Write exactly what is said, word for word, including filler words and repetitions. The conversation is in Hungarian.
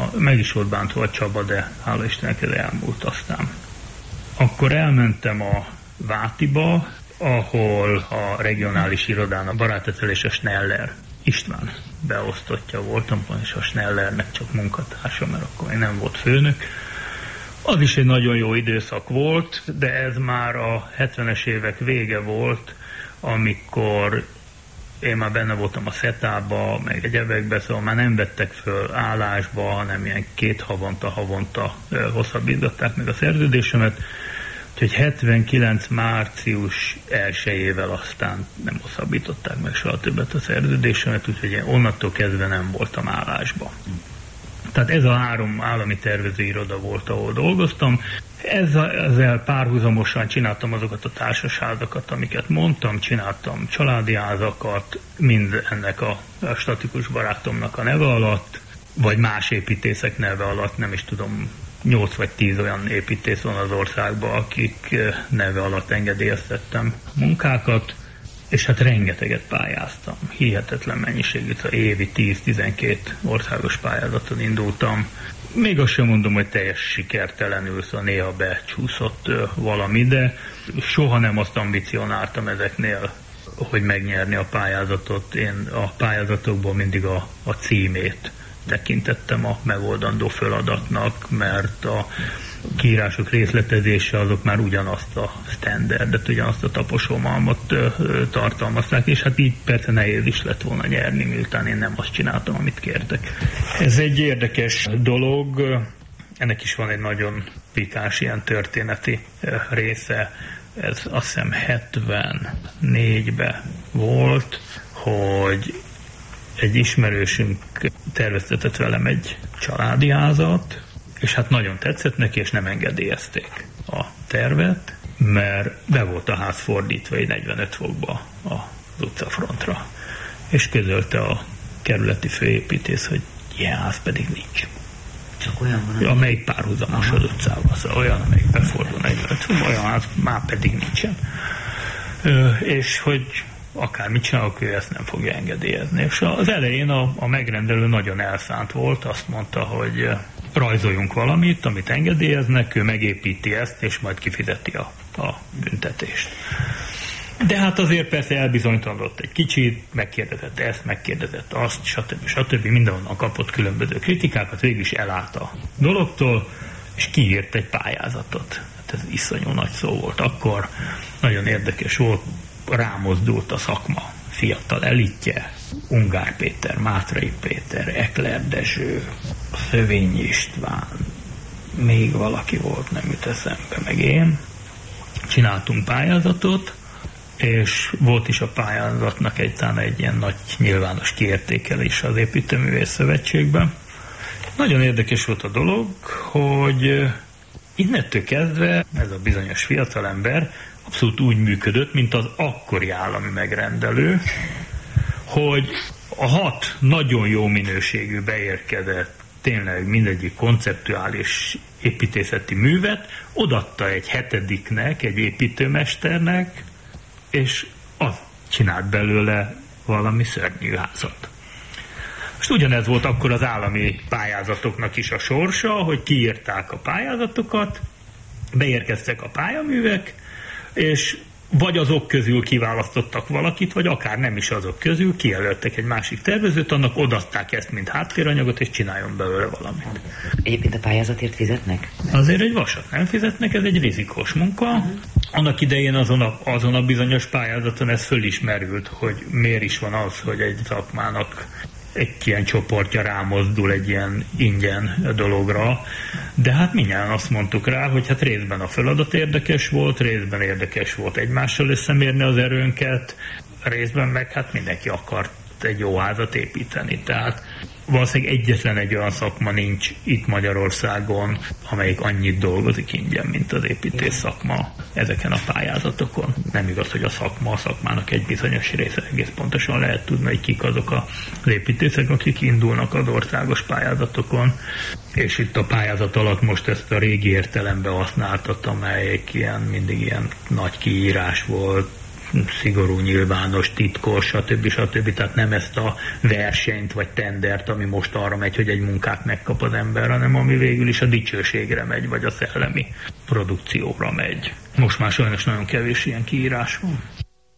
meg is volt bántva a Csaba, de hála Istennek ez elmúlt aztán. Akkor elmentem a Vátiba, ahol a regionális irodán a barátetel és a Schneller István beosztottja voltam, és a Schnellernek csak munkatársa, mert akkor még nem volt főnök. Az is egy nagyon jó időszak volt, de ez már a hetvenes évek vége volt, amikor én már benne voltam a szetába, meg egyebekbe, szóval már nem vettek föl állásba, hanem ilyen két havonta, havonta hosszabbították meg a szerződésemet. Úgyhogy hetvenkilenc március elsejével aztán nem hosszabbították meg soha többet a szerződésemet, úgyhogy én onnantól kezdve nem voltam állásba. Tehát ez a három állami tervezőiroda volt, ahol dolgoztam. Ezzel párhuzamosan csináltam azokat a társasházakat, amiket mondtam, csináltam családi házakat, mind ennek a, a statikus barátomnak a neve alatt, vagy más építészek neve alatt, nem is tudom, nyolc vagy tíz olyan építész van az országban, akik neve alatt engedélyeztettem munkákat, és hát rengeteget pályáztam. Hihetetlen mennyiségű, évi tíz-tizenkét országos pályázaton indultam. Még azt sem mondom, hogy teljes sikertelenül, szóval néha becsúszott valami, de soha nem azt ambicionáltam ezeknél, hogy megnyerni a pályázatot. Én a pályázatokból mindig a, a címét tekintettem a megoldandó feladatnak, mert a kiírások részletezése azok már ugyanazt a standardet, ugyanazt a taposolmalmat tartalmazták, és hát így persze nehéz is lett volna nyerni, miután én nem azt csináltam, amit kértek. Ez egy érdekes dolog, ennek is van egy nagyon pikáns ilyen történeti része, ez azt hiszem hetvennégyben volt, hogy egy ismerősünk terveztetett velem egy családi házat, és hát nagyon tetszett neki, és nem engedélyezték a tervet, mert be volt a ház fordítva egy negyvenöt fokba az utcafrontra. És közölte a kerületi főépítész, hogy ilyen ház pedig nincs. Csak olyan van, amelyik párhuzamos az utcával, szóval olyan, amelyik befordul negyvenöt fokba, olyan ház már pedig nincsen. Ö, és hogy akármit csinálok, ő ezt nem fogja engedélyezni. És az elején a, a megrendelő nagyon elszánt volt, azt mondta, hogy rajzoljunk valamit, amit engedélyeznek, ő megépíti ezt, és majd kifizeti a, a büntetést. De hát azért persze elbizonytalanodott egy kicsit, megkérdezett ezt, megkérdezett azt, stb. stb. Mindenhonnan kapott különböző kritikákat, végül is elállt a dologtól, és kiírt egy pályázatot. Hát ez iszonyú nagy szó volt akkor, nagyon érdekes volt, rámozdult a szakma fiatal elitje, Ungár Péter, Mátrai Péter, Ekler Dezső, Szövényi István, még valaki volt, nem jut eszembe, meg én. Csináltunk pályázatot, és volt is a pályázatnak egy, talán egy ilyen nagy nyilvános kiértékelés az Építőművész Szövetségben. Nagyon érdekes volt a dolog, hogy innentől kezdve ez a bizonyos fiatalember abszolút úgy működött, mint az akkori állami megrendelő, hogy a hat nagyon jó minőségű beérkezett, tényleg mindegyik konceptuális építészeti művet odatta egy hetediknek, egy építőmesternek, és az csinált belőle valami szörnyű házat. Most ugyanez volt akkor az állami pályázatoknak is a sorsa, hogy kiírták a pályázatokat, beérkeztek a pályaművek, és vagy azok közül kiválasztottak valakit, vagy akár nem is azok közül kijelöltek egy másik tervezőt, annak odaadták ezt, mint háttéranyagot, és csináljon belőle valamit. Egyébként a pályázatért fizetnek? Azért egy vasat nem fizetnek, ez egy rizikós munka. Uh-huh. Annak idején azon a, azon a bizonyos pályázaton ez fölismerült, hogy miért is van az, hogy egy szakmának egy ilyen csoportja rámozdul egy ilyen ingyen dologra, de hát mindjárt azt mondtuk rá, hogy hát részben a feladat érdekes volt, részben érdekes volt egymással összemérni az erőnket, részben meg hát mindenki akart egy jó házat építeni, tehát valószínűleg egyetlen egy olyan szakma nincs itt Magyarországon, amelyik annyit dolgozik ingyen, mint az építész szakma ezeken a pályázatokon. Nem igaz, hogy a szakma, a szakmának egy bizonyos része, egész pontosan lehet tudni, hogy kik azok az építészek, akik indulnak az országos pályázatokon, és itt a pályázat alatt most ezt a régi értelemben használtat, amelyik ilyen, mindig ilyen nagy kiírás volt, szigorú, nyilvános, titkos, stb. stb. Tehát nem ezt a versenyt vagy tendert, ami most arra megy, hogy egy munkát megkap az ember, hanem ami végül is a dicsőségre megy, vagy a szellemi produkcióra megy. Most már sajnos nagyon kevés ilyen kiírás van.